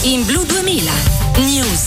in Blu 2000 News.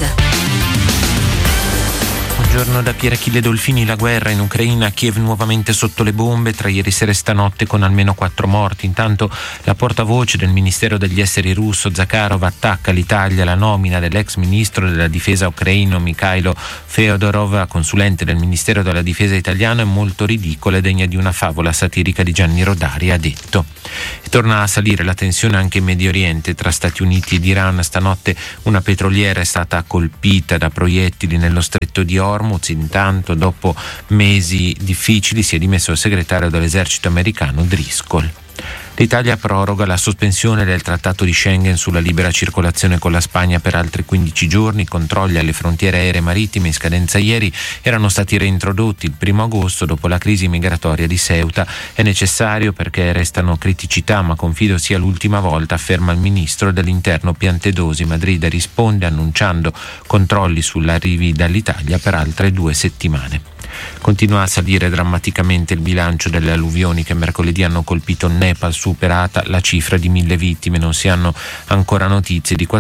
Buongiorno da Pier Achille Dolfini. La guerra in Ucraina, Kiev nuovamente sotto le bombe tra ieri sera e stanotte con almeno 4 morti. Intanto la portavoce del Ministero degli Esteri russo Zakharov attacca l'Italia. La nomina dell'ex ministro della difesa ucraino Mikhailo Feodorov, consulente del Ministero della Difesa italiano, è molto ridicola e degna di una favola satirica di Gianni Rodari, ha detto. E torna a salire la tensione anche in Medio Oriente tra Stati Uniti ed Iran. Stanotte una petroliera è stata colpita da proiettili nello stretto di Hormuz. Intanto, dopo mesi difficili, si è dimesso il segretario dell'esercito americano Driscoll. L'Italia proroga la sospensione del trattato di Schengen sulla libera circolazione con la Spagna per altri 15 giorni. I controlli alle frontiere aeree marittime in scadenza ieri erano stati reintrodotti il 1 agosto dopo la crisi migratoria di Ceuta. È necessario perché restano criticità, ma confido sia l'ultima volta, afferma il ministro dell'Interno Piantedosi. Madrid risponde annunciando controlli sull'arrivi dall'Italia per altre 2 settimane. Continua a salire drammaticamente il bilancio delle alluvioni che mercoledì hanno colpito il Nepal, superata la cifra di 1.000 vittime. Non si hanno ancora notizie di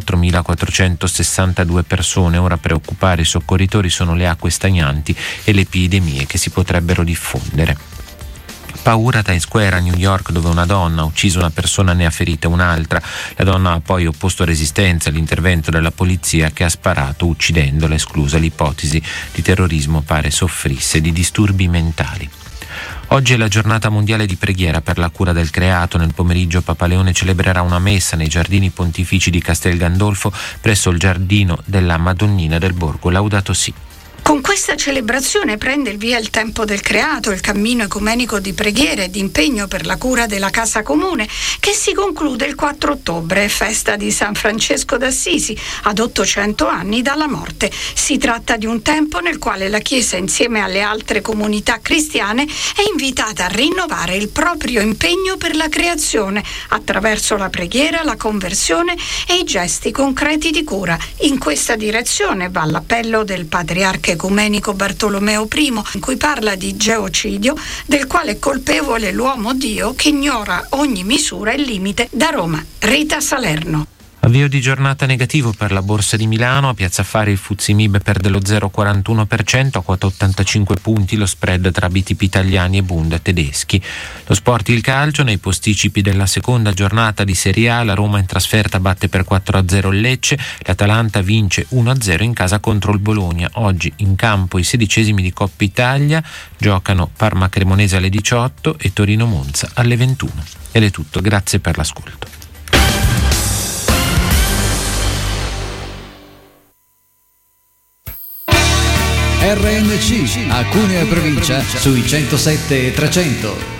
4.462 persone. Ora a preoccupare i soccorritori sono le acque stagnanti e le epidemie che si potrebbero diffondere. Paura a Times Square a New York, dove una donna ha ucciso una persona, ne ha ferita un'altra. La donna ha poi opposto resistenza all'intervento della polizia, che ha sparato uccidendola. Esclusa l'ipotesi di terrorismo, pare soffrisse di disturbi mentali. Oggi è la giornata mondiale di preghiera per la cura del creato. Nel pomeriggio Papa Leone celebrerà una messa nei giardini pontifici di Castel Gandolfo presso il giardino della Madonnina del Borgo Laudato Si. Con questa celebrazione prende il via il tempo del creato, il cammino ecumenico di preghiera e di impegno per la cura della casa comune, che si conclude il 4 ottobre, festa di San Francesco d'Assisi, ad 800 anni dalla morte. Si tratta di un tempo nel quale la Chiesa, insieme alle altre comunità cristiane, è invitata a rinnovare il proprio impegno per la creazione, attraverso la preghiera, la conversione e i gesti concreti di cura. In questa direzione va l'appello del patriarca ecumenico Bartolomeo I, in cui parla di geocidio, del quale è colpevole l'uomo Dio che ignora ogni misura e limite. Da Roma, Rita Salerno. Avvio di giornata negativo per la Borsa di Milano. A Piazza Affari il FTSE MIB perde lo 0,41%, a quota 85 punti lo spread tra BTP italiani e Bund tedeschi. Lo sport, il calcio, nei posticipi della seconda giornata di Serie A, la Roma in trasferta batte per 4-0 il Lecce, l'Atalanta vince 1-0 in casa contro il Bologna. Oggi in campo i 16esimi di Coppa Italia, giocano Parma Cremonese alle 18 e Torino Monza alle 21. Ed è tutto, grazie per l'ascolto. RNC a Cuneo e provincia sui 107 e 300.